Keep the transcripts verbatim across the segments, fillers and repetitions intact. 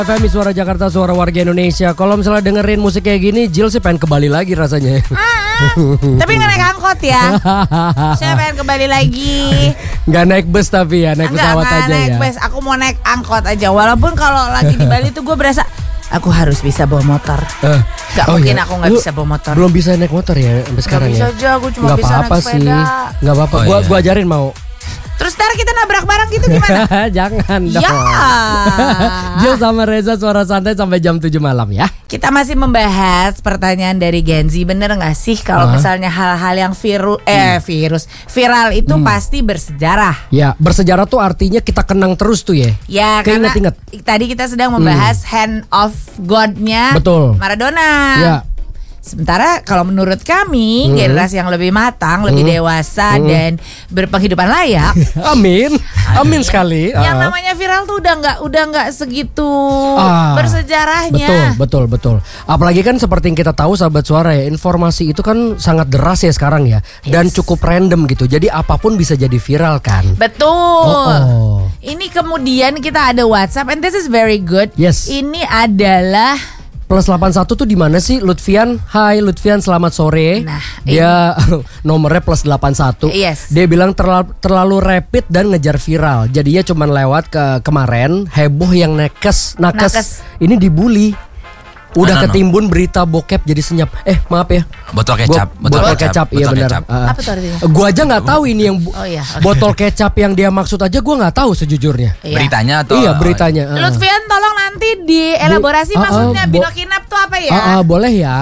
F M Suara Jakarta, suara warga Indonesia. Kalau misalnya dengerin musik kayak gini, Jill sih pengen ke Bali lagi rasanya. Mm-mm. Tapi nggak naik angkot ya. Saya pengen ke Bali lagi. Nggak naik bus tapi ya, naik Enggak, pesawat enggak aja naik ya. bus. Aku mau naik angkot aja. Walaupun kalau lagi di Bali tuh gue berasa aku harus bisa bawa motor. Uh, Gak oh mungkin iya. aku nggak Lu bisa bawa motor. Belum bisa naik motor ya sampai sekarang bisa ya. aja, aku cuma Nggak bisa apa-apa naik sih. sepeda. Nggak apa-apa. Oh, gua iya. gua ajarin mau. Terus ntar kita nabrak bareng gitu gimana? Jangan dong. Ya. Jill sama Reza Suara Santai sampai jam tujuh malam ya. Kita masih membahas pertanyaan dari Gen Z. Bener gak sih kalau Hah? misalnya hal-hal yang viru, eh, virus viral itu Hmm. pasti bersejarah. Ya, bersejarah tuh artinya kita kenang terus tuh ya. Ya, karena Keinget-inget. tadi kita sedang membahas hand of God-nya Betul. Maradona. Ya. Sementara kalau menurut kami Hmm. generasi yang lebih matang, lebih Hmm. dewasa Hmm. dan berpenghidupan layak, Amin. Amin sekali. yang Ah. namanya viral tuh udah nggak udah nggak segitu Ah, bersejarahnya. Betul, betul, betul. Apalagi kan seperti yang kita tahu sahabat suara ya, informasi itu kan sangat deras ya sekarang ya, dan Yes. cukup random gitu. Jadi apapun bisa jadi viral kan. Betul. Oh, oh. Ini kemudian kita ada WhatsApp and this is very good. Yes. Ini adalah Plus delapan satu tuh di mana sih Lutfian? Hai Lutfian, selamat sore. Nah, dia nomornya plus delapan satu. Yes. Dia bilang terlalu, terlalu rapid dan ngejar viral. Jadinya cuman lewat ke kemarin heboh yang nekes, nakes. Nakes. Ini dibully. Udah Ano, ano? ketimbun berita bokep jadi senyap. Eh maaf ya. Botol Gua- kecap, botol, kecap, iya botol benar. kecap. Ah. Apa tuh artinya? Gua aja nggak tahu ini yang bu- Oh iya, oke. botol kecap yang dia maksud aja gua nggak tahu sejujurnya. Iya. Beritanya atau Iya beritanya. ah. Lutfian tolong nanti dielaborasi Bu- ah, ah, maksudnya bo- binokinap tuh apa ya? Ah, ah, boleh ya.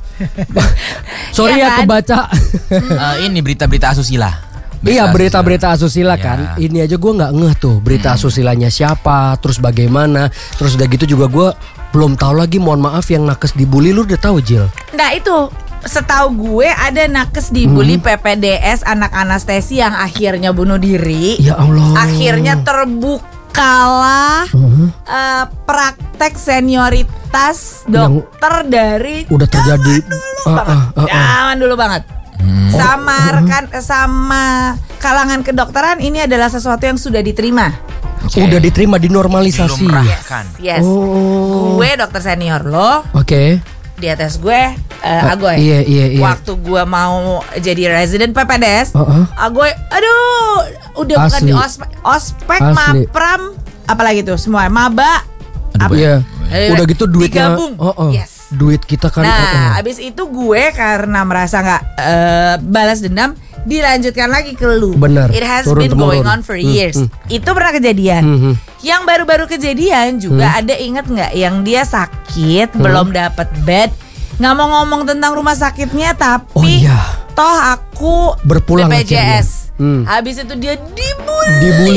Sorry Iya ya kan? kebaca. Eh, ini berita-berita asusila. Iya berita-berita asusila Iya. kan. Ini aja gue nggak ngeh tuh berita asusilanya siapa, terus bagaimana, terus udah gitu juga gue belum tahu lagi. Mohon maaf yang nakes dibully, lu udah tahu Jill? Nah itu setahu gue ada nakes dibully P P D S anak anestesi yang akhirnya bunuh diri. Ya Allah. Akhirnya terbukalah Mhm. eh, praktek senioritas Yang dokter dari udah terjadi. zaman dulu Ah, banget. ah, ah, ah. Zaman dulu banget. Sama rekan sama kalangan kedokteran ini adalah sesuatu yang sudah diterima. Oke. Udah diterima dinormalisasi. Dilumrahkan. Yes. Oh. Gue dokter senior lo, Oke. di atas gue eh, Agoy. Iya iya iya. Waktu gue mau jadi resident P P D S, Uh-uh. Agoy, aduh, udah bukan Asli. di ospek, ospek, Asli. mapram, apalagi tuh semua, maba, Aduh, apa? Iya. Eh, Udah gitu duitnya. digabung. Oh, oh. Yes. Duit kita kan. Nah, oh, oh. abis itu gue karena merasa nggak eh, balas dendam, dilanjutkan lagi ke lu. Bener. It has Turun been temurun. going on for Hmm, years. hmm. Itu pernah kejadian. Hmm, hmm. Yang baru-baru kejadian juga ada, inget nggak? Yang dia sakit, Hmm. belum dapat bed, nggak mau ngomong tentang rumah sakitnya, tapi Oh iya. toh aku Berpulang B P J S. akhirnya. Hmm. Habis itu dia dibully. Dibully.